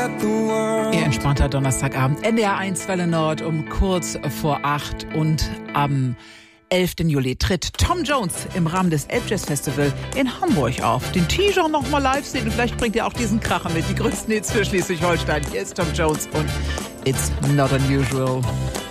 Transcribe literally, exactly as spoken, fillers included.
Ihr entspannter Donnerstagabend, N D R eins Welle Nord um kurz vor acht und am elften Juli tritt Tom Jones im Rahmen des Elbjazz Festival in Hamburg auf. Den T-Shirt noch mal live sehen und vielleicht bringt ihr auch diesen Kracher mit. Die größten Hits für Schleswig-Holstein. Hier ist Tom Jones und It's Not Unusual.